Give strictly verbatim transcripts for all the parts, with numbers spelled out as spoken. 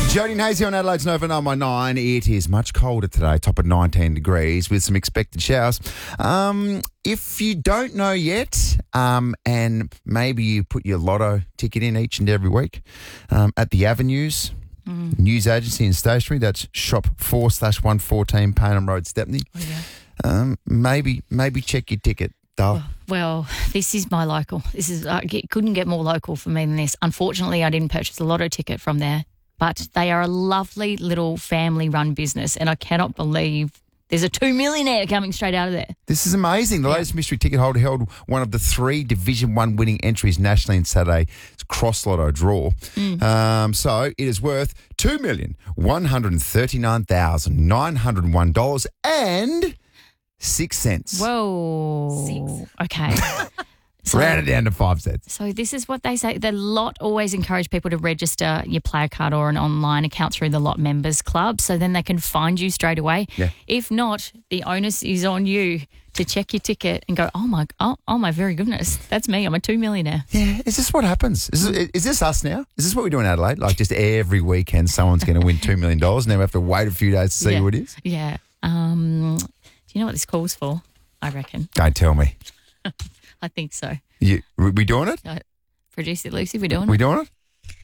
Jody and Hazy on Adelaide's Nova nine one nine. It is much colder today, top of nineteen degrees with some expected showers. Um, if you don't know yet, um, and maybe you put your lotto ticket in each and every week um, at the Avenues mm. News Agency and Stationery, that's shop four slash one fourteen Paynham Road, Stepney. Oh, yeah. Um, maybe maybe check your ticket, Dale. Well, this is my local. This is uh, it couldn't get more local for me than this. Unfortunately, I didn't purchase a lotto ticket from there, but they are a lovely little family-run business, and I cannot believe there's a two millionaire coming straight out of there. This is amazing. The yeah. latest mystery ticket holder held one of the three Division One winning entries nationally in Saturday's Cross Lotto draw. Mm. Um, so it is worth two million one hundred thirty-nine thousand nine hundred one dollars and six cents. Whoa. Six. Okay. So, round it down to five cents. So this is what they say. The lot always encourage people to register your player card or an online account through the Lot Members Club, so then they can find you straight away. Yeah. If not, the onus is on you to check your ticket and go, oh my, oh, oh my very goodness, that's me. I'm a two millionaire. Yeah. Is this what happens? Is this, is this us now? Is this what we do in Adelaide? Like just every weekend someone's going to win two million dollars and then we have to wait a few days to see yeah. who it is? Yeah. Um, do you know what this calls for? I reckon. Don't tell me. I think so. You, we doing it? Uh, Producer Lucy, we're doing we it. doing it?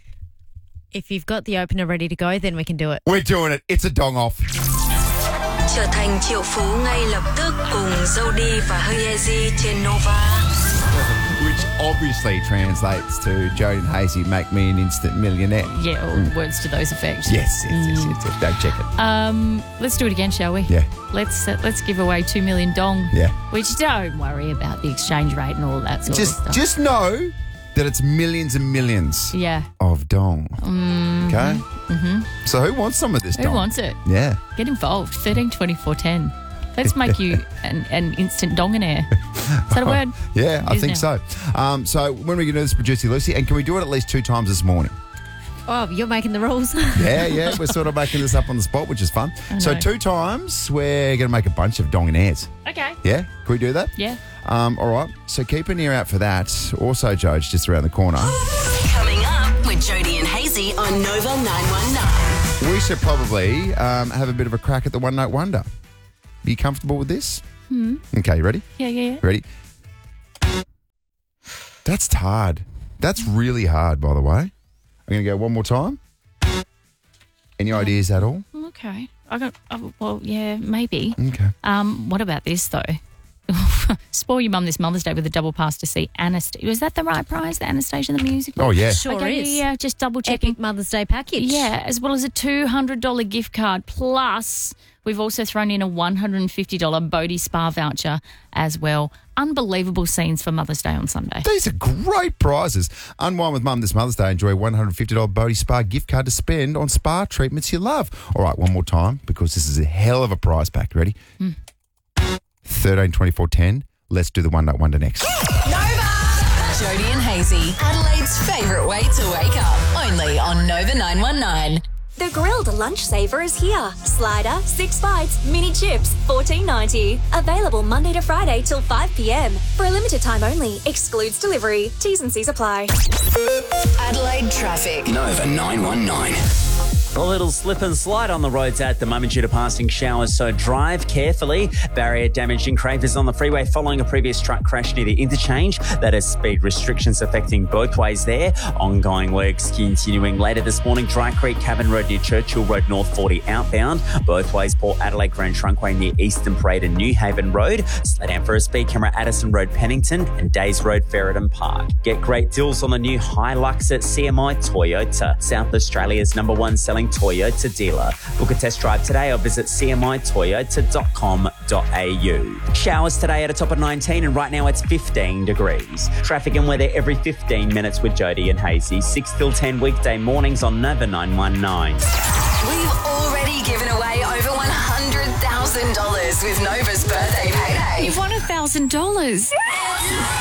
If you've got the opener ready to go, then we can do it. We're doing it. It's a dong off. Trở thành triệu phú ngay lập tức cùng Jody và Hazy trên Nova. Which obviously translates to Jody and Hazy make me an instant millionaire. Yeah, or mm. words to those effects. Yes, yes, mm. yes, yes, yes. Don't check it. Um, let's do it again, shall we? Yeah. Let's uh, let's give away two million dong. Yeah. Which don't worry about the exchange rate and all that sort just, of stuff. Just know that it's millions and millions. Yeah. Of dong. Mm-hmm. Okay. Mm-hmm. So who wants some of this who dong? Who wants it? Yeah. Get involved. Thirteen twenty four ten. Let's make you an, an instant dongonaire. Is that a word? Yeah, I think now. so. Um, so when are we going to do this, Producer Lucy? And can we do it at least two times this morning? Oh, you're making the rules. yeah, yeah. We're sort of making this up on the spot, which is fun. So two times, we're going to make a bunch of dongonaires. Okay. Yeah? Can we do that? Yeah. Um, all right. So keep an ear out for that. Also, Joe's just around the corner. Coming up with Jody and Hazy on Nova nine one nine. We should probably um, have a bit of a crack at the One Note Wonder. Are you comfortable with this? Hmm. Okay, you ready? Yeah, yeah, yeah. Ready? That's hard. That's really hard, by the way. I'm going to go one more time. Any oh. ideas at all? Okay. I got. Oh, well, yeah, maybe. Okay. Um, what about this though? Spoil your mum this Mother's Day with a double pass to see Anastasia. Was that the right prize? The Anastasia the musical? Oh yeah, sure okay, is. Yeah, just double checking. Epic Mother's Day package. Yeah, as well as a two hundred dollar gift card. Plus, we've also thrown in a one hundred and fifty dollar Bodhi Spa voucher as well. Unbelievable scenes for Mother's Day on Sunday. These are great prizes. Unwind with Mum this Mother's Day. Enjoy a one hundred and fifty dollar Bodhi Spa gift card to spend on spa treatments you love. All right, one more time because this is a hell of a prize pack. Ready? Mm. thirteen twenty-four ten. Let's do the One Note Wonder next. Nova! Jody and Hazy, Adelaide's favourite way to wake up. Only on Nova nine one nine. The grilled lunch saver is here. Slider, six bites, mini chips, fourteen ninety. Available Monday to Friday till five p.m. For a limited time only. Excludes delivery. T's and C's apply. Adelaide traffic. Nova nine one nine. A little slip and slide on the roads at the moment due to passing showers, so drive carefully. Barrier damage in Cravers on the freeway following a previous truck crash near the interchange. That has speed restrictions affecting both ways there. Ongoing works continuing later this morning. Dry Creek, Cavan Road near Churchill Road, North forty outbound. Both ways, Port Adelaide Grand Trunkway near Eastern Parade and New Haven Road. Slow down for a speed camera, Addison Road, Pennington, and Days Road, Ferreton Park. Get great deals on the new Hilux at C M I Toyota, South Australia's number one selling Toyota dealer. Book a test drive today or visit c m i toyota dot com dot a u. Showers today at a top of nineteen, and right now it's fifteen degrees. Traffic and weather every fifteen minutes with Jody and Hazy. six till ten weekday mornings on Nova nine one nine. We've already given away over one hundred thousand dollars with Nova's birthday payday. You've won one thousand dollars.